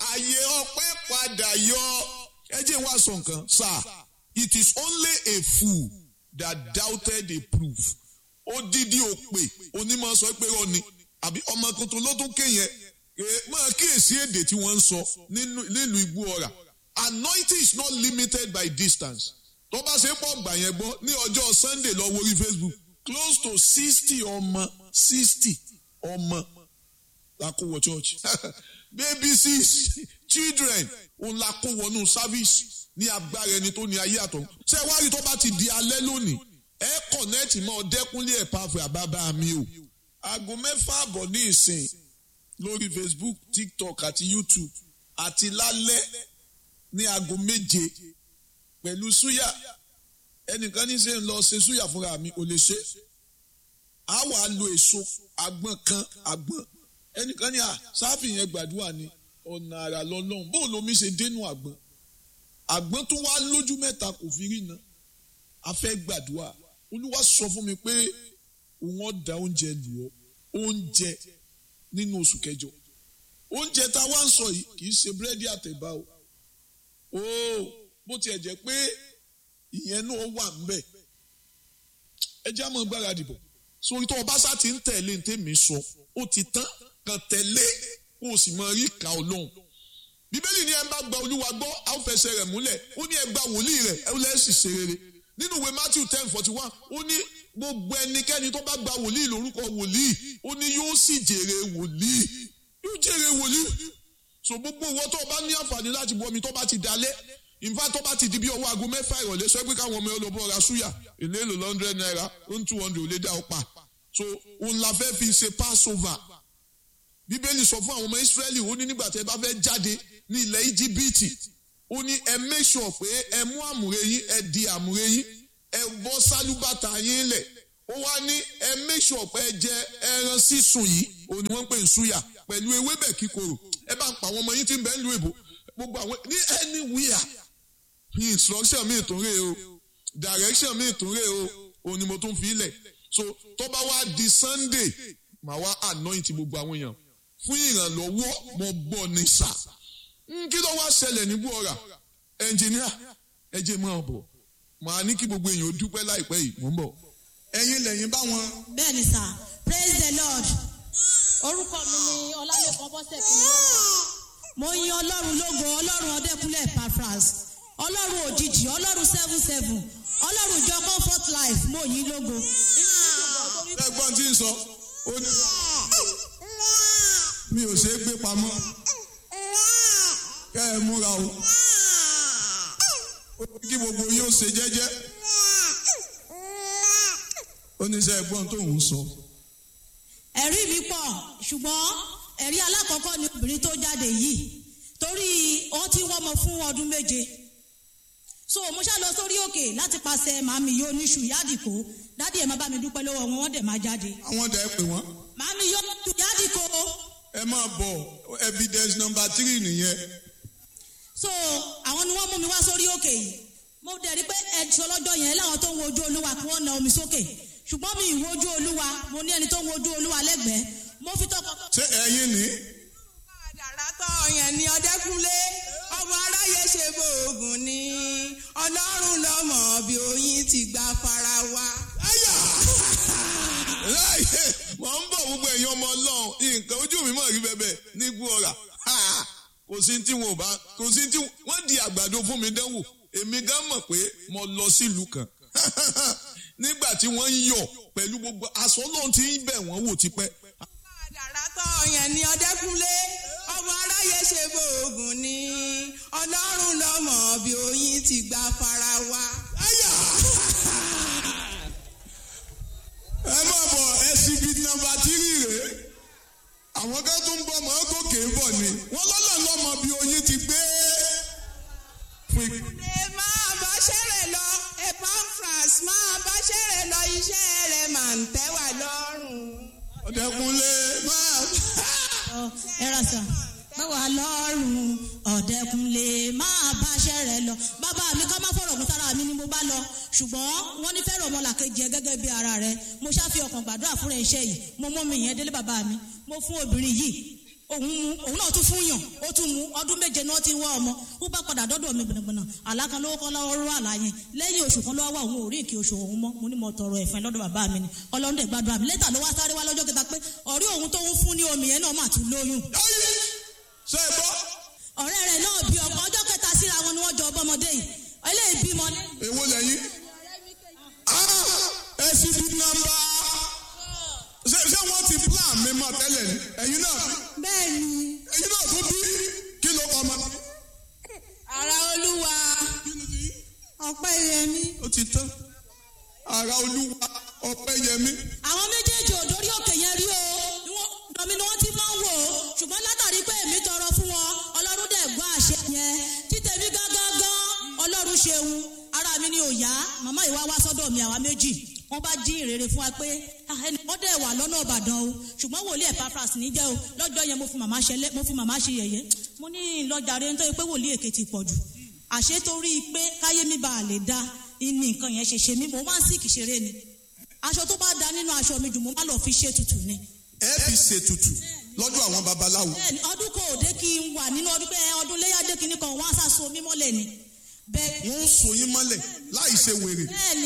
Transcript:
ààyè ọpẹ́ padà yọ. Ẹ jẹ́ wá sọ nǹkan, sir. It is only a fool that doubted a proof. Odidi òpè onímọ̀ sọ pé ó ní àbí ọmọ tuntun ló tún kéyẹn máa kíyèsí èdè tí wọ́n ń sọ nílùú Igbó Ọrà. Anointing is not limited by distance. Tó bá ṣe pọ̀ gbà yẹn gbọ́ ní ọjọ́ Sunday lọ wo orí Facebook close to 60 ọmọ la kó wọ church. Baby sis children òun la kó wọnú service ní agbára ẹni tó ní ayé àtọ̀. Ṣé wá rí tó bá ti di alẹ́ lónìí ẹ kọ̀nẹ́ẹ̀tì mọ́ Ọdẹ́kúnlé Ẹ̀pàfẹ́ àbábá mi o. Aago 6:00 ní ìsìn lórí Facebook, TikTok àti YouTube àti lálẹ́ ní aago 7 pẹ̀lú súyà. Ẹnìkan ní ṣe ń lọ ṣe súyà fúnra mi ò lè ṣe. A wà lo èso àgbọn. Ẹnìkan ní sáfì yẹn gbàdúrà ní ọ̀nà àrà lọ́lọ́run. Bó lomi ṣe dénú àgbọn. Àgbọn tó wá lójú mẹ́ta kò fi rí iná. A fẹ́ gbàdúrà. Olúwa sọ fún mi pé òun ọ̀dà oúnjẹ lù ọ́. Oúnjẹ nínú oṣù kẹjọ. Oúnjẹ tá a wá ń sọ yìí kì í ṣe búrẹ́dì àtẹ̀bá o. Bó tiẹ̀ jẹ́ pé ìyẹn náà wà ń bẹ̀. Ẹ jẹ́ àmọ́ gbáradì bọ̀. Sórí tó o bá sá ti ń tẹ̀lé ní tèmi sọ, ó ti tán kan tẹ̀lé kó o sì mọ rí ìka Ọlọ́run. Bíbélì ní ẹ bá gba Olúwa gbọ́, a ó fẹsẹ̀ rẹ̀ múlẹ̀. Ó ní ẹ gba wòlíì rẹ̀, ẹ lẹ́ sì ṣe rere. Nínú ìwé Matthew 10:41, ó ní gbogbo ẹnikẹ́ni tó bá gba wòlíì lórúkọ wòlíì, ó ní yóò sì jèrè wòlíì. Yóò jèrè wòlíì. So gbogbo ìwọ tó bá ní àǹfààní láti bu omi tó bá ti dalẹ̀, ìfá tó bá ti di bí ọwọ́ aago 6 ìrọ̀lẹ́ sọ pé káwọn ọmọ ọlọ́bọ̀ ra súyà èlé èlò 100 naira ó ń 200 ò lè dá ọ pa. So òun la fẹ́ fi ṣe Passover. Bíbélì sọ fún àwọn ọmọ Ísírẹ́lì ó ní nígbà tí ẹ bá fẹ́ jáde ní ilẹ̀ Íjíbítì ó ní ẹ make sure pé ẹ mú àmùrè yín ẹ di àmùrè yín ẹ bọ́ sálúbàtà yín lẹ̀. Ó wá ní ẹ make sure pé ẹ jẹ ẹran sísun yìí òun ni wọ́n ń pè ní súyà pẹ̀lú ewébẹ̀ kíkorò. Ẹ bá ń pa àwọn ọmọ yín tí ń bẹ ń lu èbò gbogbo àwọn ní anywhere. Instruction mi tún rè o, direction mi tún rè o, òun ni mo tún fi lẹ̀. So tó bá wá di Sunday màá wá anoint gbogbo àwọn èèyàn fún ìrànlọ́wọ́ mo gbọ́ ní sà. Kí ló wá ṣẹlẹ̀ ní Igbó Ọrà? Engineer ẹ jẹ́ mọ́ ọ bọ̀ màá ní kí gbogbo èèyàn dúpẹ́ láìpẹ́ yìí mò ń bọ̀. Ẹ̀yin lẹ́yìn bá wọn. Bẹ́ẹ̀ni sà, praise the Lord. Orúkọ mi ni Ọlálékan Bọ́sẹ̀ Fúnmilọ́lá. Mo yin Ọlọ́run lógo, Ọlọ́run Ọdẹ́kúnlé Ẹ̀pàfras, Ọlọ́run òjijì, Ọlọ́run 77, Ọlọ́run ìjọ Comfort Life, mo yin lógo. Ẹ̀gbọ́n tí ń sọ, mi ò ṣe é gbé pamọ́, kẹ́ ẹ múra o, kí gbogbo yóò ṣe jẹ́jẹ́. Oníṣẹ́ ẹ̀gbọ́n tó ń sọ. Ẹ̀rí mi pọ̀ ṣùgbọ́n ẹ̀rí alákọ̀ọ́kọ́ ni obìnrin tó jáde yìí torí wọ́n ti wọ́mọ fún ọdún 7. So mo ṣá lọ sórí òkè láti pàṣẹ màmí yóò níṣù yádìkó dádì ẹ̀ máa bá mi dúpẹ́ lọ́wọ́ wọn wọ́n dẹ̀ máa jáde. Àwọn dẹ̀ pè wọ́n. Màmí yóò níṣù yádìkó. Ẹ máa bọ̀ evidence number 3 nìyẹn. So àwọn ni wọ́n mú mi wá sórí òkè yìí mo dẹ̀ rí pé ẹ̀ṣọ́ lọ́jọ́ yẹn láwọn tó ń wojú Olúwa kí wọ́n na omi sókè ṣùgbọ́n mi ìwojú Olúwa mo ní ẹni tó ń wojú Olúwa lẹ́gbẹ̀ẹ́ mo fi tọkọ. Ṣé ẹ̀yin ni? Àdàràtọ̀ yẹn ni Ọdẹ́kúnlé ọmọ aráyé ṣe bóògùn ni Ọlọ́run lọ́mọ bí oyin ti gba fara wa. Ayà! Láyé mọ̀ ń bọ̀ gbogbo ẹ̀yin ọmọ Ọlọ́run nǹkan ojú mi mọ̀ rí bẹ́bẹ̀ ní Igbó Ọrà. Kò sí tí wọn ò bá kò sí tí wọ́n di àgbàdo fún mi dánwò èmi gan mọ̀ pé mo lọ sílùú kan. Nígbà tí wọ́n ń yọ̀ pẹ̀lú gbogbo aṣọ Ọlọ́run tí ń bẹ̀ wọ́n wò tipẹ́. Àdàràtọ̀ yẹn ni Ọdẹ́kúnlé ọmọ aráyé ṣe bóògùn ni Ọlọ́run lọ́mọ bí oyin ti gba fara wa. Ayà! Ẹ má bọ̀ exhibit number 3 rèé. Àwọn kan tó ń bọ̀ mọ́ gòkè ń bọ̀ ni. Wọ́n lọ́nà lọ́mọ bí oyin ti gbé. Ẹ máa bá ṣẹ̀rẹ̀ lọ Ẹ̀pàfras máa bá ṣẹ̀rẹ̀ lọ iṣẹ́ rẹ̀ máa ń tẹ́ wà lọ́rùn. Ọdẹ́kúnlé máa. Ẹ ra sà báwa lọ́rùn Ọdẹ́kúnlé máa bá ṣẹ̀rẹ̀ lọ. Bàbá mi ká má fọ̀rọ̀ kún sára mi ni mo bá lọ ṣùgbọ́n wọ́n ní fẹ́ràn ọmọlàkejì ẹ gẹ́gẹ́ bí ara rẹ̀ mo ṣáfi ọkàn gbàdúrà fún iṣẹ́ yìí mo mọ́ mi ìyẹn délé bàbá mi mo fún obìnrin yìí òun náà tún fún yàn ó tún mú ọdún 7 náà ti wá ọmọ ó bá padà dọ́dọ̀ mi gbọ̀nàgbọ̀nà àlákan lówó kọ́ lọ́wọ́ rú àlá yẹn lẹ́yìn oṣù kan lọ́wọ́ òun ò rí ìkí oṣù òun mọ́ mo ní mo tọrọ ẹ̀fẹ́ lọ́dọ̀ bàbá mi ni ọlọ́run dẹ̀ gbàdúrà mi lẹ́tà ló wá sáré wá lọ́jọ́ kẹta pé ọ̀rẹ́ òun tó ń fún ní omi yẹn náà mà tún lóyún. ṣé ẹ gbọ́. ọ̀rẹ́ rẹ̀ náà bí ọkọ ọjọ́ kẹta síra wọn ni wọ́n jọ ọbọmọdé yìí eléyìí bímọ. èwo lẹ́yìn ẹ̀sìn bíi nàmbà ṣé wọ́n ti plan mi mọ́ tẹ́lẹ̀ ni ẹ̀yin náà. bẹ́ẹ̀ni. ẹ̀yin náà tún bí kí ló kọ́ ọmọ. ara olúwa. Ọpẹ́yẹmí. ó ti tán ara olúwa Ọpẹ́yẹmí. àwọn méjèèjì ò dórí òkè yẹn rí o dọ̀mí ni wọ́n ti máa ń wò ó ṣùgbọ́n látàrí pé èmi tọrọ fún wọn ọlọ́run dẹ̀ gbọ́ àṣẹ yẹn títẹ̀mí gángan ọlọ́run ṣeun ara mi ni ò yá màmá ìwá wá sọ́dọ̀ mi àwa méjì wọ́n bá jí ìrere fún wa pé ẹni wọ́n dẹ̀ wà lọ́nà Ìbàdàn o ṣùgbọ́n wòlíì Epaphras ní jẹ́ o lọ́jọ́ yẹn mo fi màmá ṣe yẹ̀yẹ́ mo ní ìlọjàre nítorí pé wòlíì èké ti pọ̀ jù àṣé torí pé káyé mi bá lè da ìní nǹkan yẹn ṣe mí mo máa ń sìkì ṣeré ni aṣọ tó bá da nínú aṣọ mi jù mo má lọ fi ṣe tutù ni. ẹ fi ṣe tutù lọ́dọ̀ àwọn babaláwo. bẹ́ẹ̀ni ọdún kò dé kí n wà nínú ọdún pé ọdún léyàdé kìíní kan wọ́n á sá so mí mọ́lẹ̀ ni. wọ́n ń so yín mọ́lẹ̀ láì ṣe wèrè. bẹ́ẹ̀ni